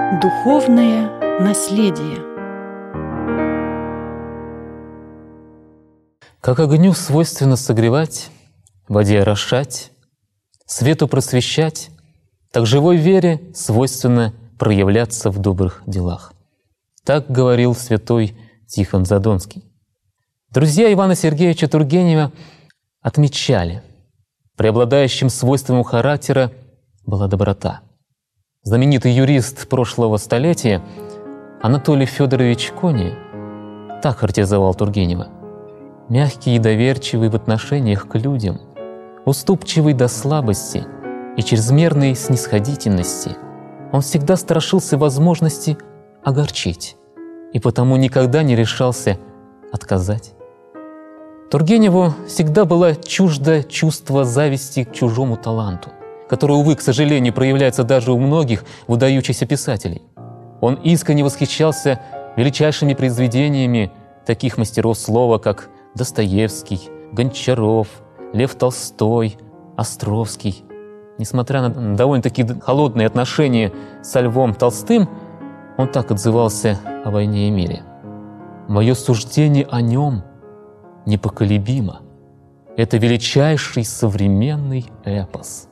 Духовное наследие. Как огню свойственно согревать, воде орошать, свету просвещать, так живой вере свойственно проявляться в добрых делах. Так говорил святой Тихон Задонский. Друзья Ивана Сергеевича Тургенева отмечали, преобладающим свойством его характера была доброта. Знаменитый юрист прошлого столетия Анатолий Федорович Кони так характеризовал Тургенева: мягкий и доверчивый в отношениях к людям, уступчивый до слабости и чрезмерной снисходительности, он всегда страшился возможности огорчить и потому никогда не решался отказать. Тургеневу всегда было чуждо чувство зависти к чужому таланту, которое, увы, к сожалению, проявляется даже у многих выдающихся писателей. Он искренне восхищался величайшими произведениями таких мастеров слова, как Достоевский, Гончаров, Лев Толстой, Островский. Несмотря на довольно-таки холодные отношения со Львом Толстым, он так отзывался о «Войне и мире». «Мое суждение о нем непоколебимо. Это величайший современный эпос».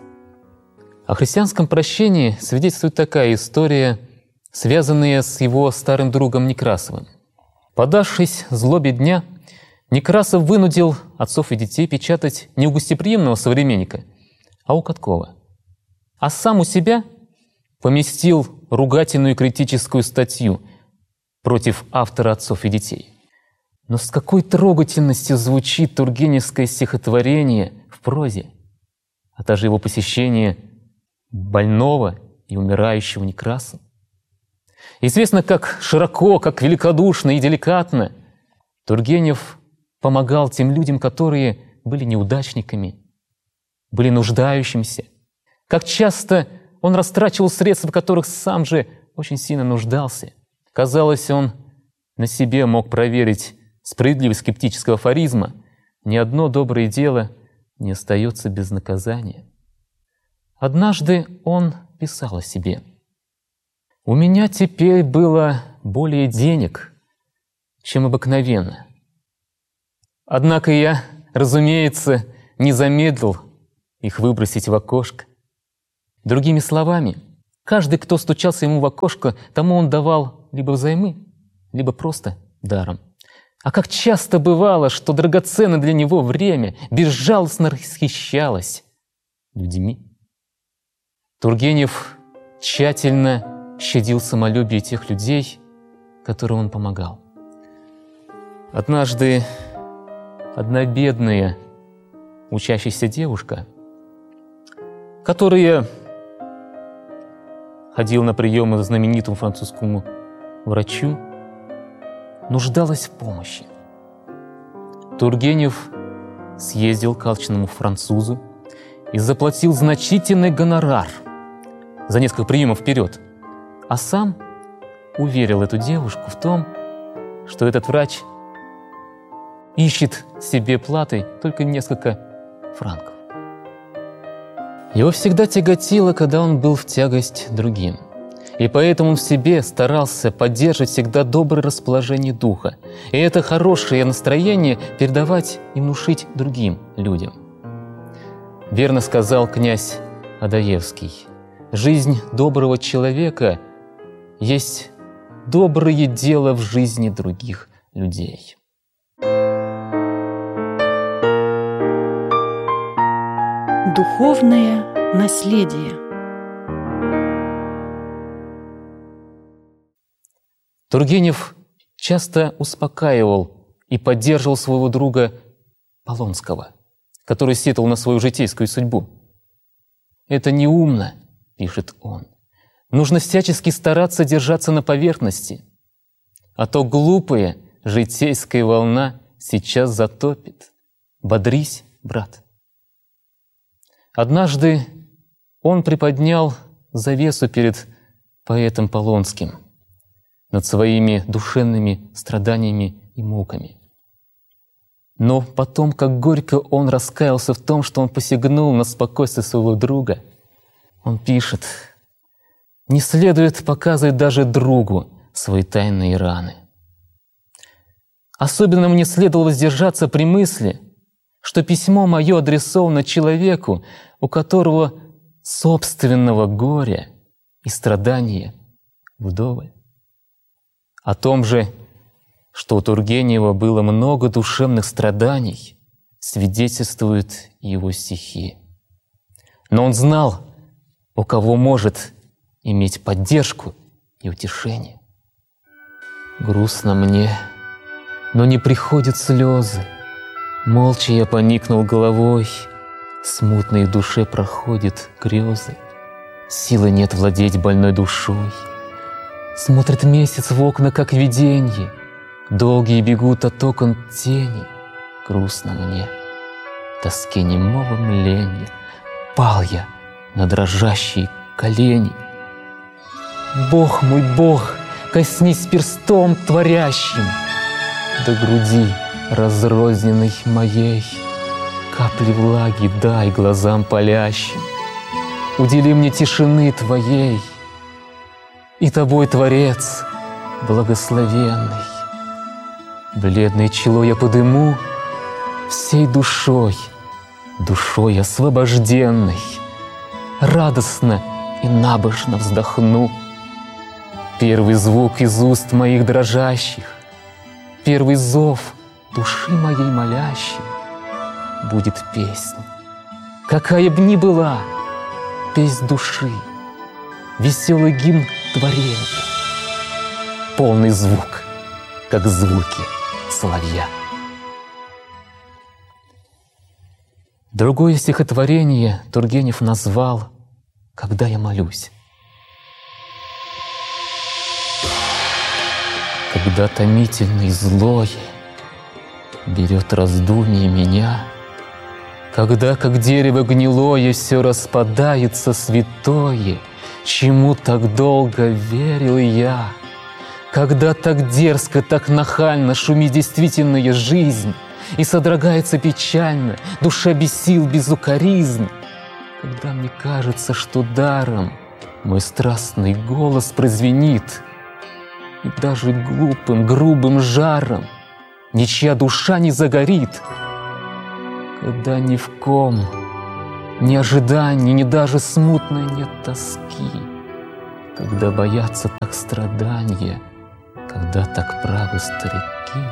О христианском прощении свидетельствует такая история, связанная с его старым другом Некрасовым. Подавшись злобе дня, Некрасов вынудил отцов и детей печатать не у гостеприимного современника, а у Каткова. А сам у себя поместил ругательную критическую статью против автора «Отцов и детей». Но с какой трогательностью звучит тургеневское стихотворение в прозе, а также его посещение больного и умирающего Некрасова. Известно, как широко, как великодушно и деликатно Тургенев помогал тем людям, которые были неудачниками, были нуждающимися. Как часто он растрачивал средства, в которых сам же очень сильно нуждался. Казалось, он на себе мог проверить справедливость скептического афоризма: «Ни одно доброе дело не остается без наказания». Однажды он писал о себе: «У меня теперь было более денег, чем обыкновенно. Однако я, разумеется, не замедлил их выбросить в окошко. Другими словами, каждый, кто стучался ему в окошко, тому он давал либо взаймы, либо просто даром. А как часто бывало, что драгоценное для него время безжалостно расхищалось людьми». Тургенев тщательно щадил самолюбие тех людей, которым он помогал. Однажды одна бедная учащаяся девушка, которая ходила на приемы к знаменитому французскому врачу, нуждалась в помощи. Тургенев съездил к алчному французу и заплатил значительный гонорар за несколько приемов вперед, а сам уверил эту девушку в том, что этот врач ищет себе платой только несколько франков. Его всегда тяготило, когда он был в тягость другим, и поэтому он в себе старался поддерживать всегда доброе расположение духа, и это хорошее настроение передавать и внушить другим людям. Верно сказал князь Адаевский: «Жизнь доброго человека есть доброе дело в жизни других людей». Духовное наследие. Тургенев часто успокаивал и поддерживал своего друга Полонского, который сетовал на свою житейскую судьбу. «Это неумно», — пишет он. «Нужно всячески стараться держаться на поверхности, а то глупая житейская волна сейчас затопит. Бодрись, брат». Однажды он приподнял завесу перед поэтом Полонским над своими душевными страданиями и муками. Но потом, как горько он раскаялся в том, что он посягнул на спокойствие своего друга, он пишет: Не следует показывать даже другу свои тайные раны. Особенно мне следовало воздержаться при мысли, что письмо мое адресовано человеку, у которого собственного горя и страдания вдоволь. О том же, что у Тургенева было много душевных страданий, свидетельствуют его стихи. Но он знал, у кого может иметь поддержку и утешение. Грустно мне, но не приходят слезы. Молча я поникнул головой, смутной в душе проходят грезы. Силы нет владеть больной душой. Смотрит месяц в окна, как виденье, долгие бегут от окон тени. Грустно мне, в тоске немого мленья, пал я на дрожащие колени. Бог мой, Бог, коснись перстом творящим до груди разрозненной моей, капли влаги дай глазам палящим, удели мне тишины Твоей, и Тобой, Творец, благословенный. Бледное чело я подыму всей душой, душой освобожденной, радостно и набожно вздохну. Первый звук из уст моих дрожащих, первый зов души моей молящей будет песня, какая б ни была, песнь души, веселый гимн творения, полный звук, как звуки соловья. Другое стихотворение Тургенев назвал «Когда я молюсь». Когда томительный злой берет раздумье меня, когда, как дерево гнилое, все распадается святое, чему так долго верил я, когда так дерзко, так нахально шумит действительная жизнь, и содрогается печально душа без сил, без укоризн, когда мне кажется, что даром мой страстный голос прозвенит, и даже глупым, грубым жаром ничья душа не загорит, когда ни в ком ни ожиданий, ни даже смутной нет тоски, когда боятся так страдания, когда так правы старики.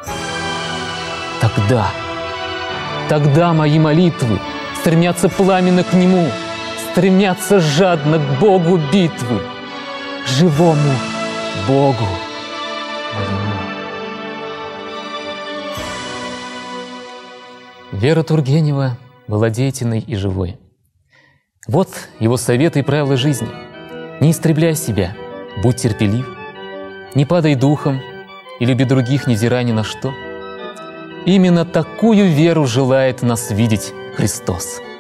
Тогда мои молитвы стремятся пламенно к Нему, стремятся жадно к Богу битвы, живому Богу моему. Вера Тургенева была деятельной и живой. Вот его советы и правила жизни. Не истребляй себя, будь терпелив, не падай духом и люби других, невзирая ни на что. Именно такую веру желает нас видеть Христос.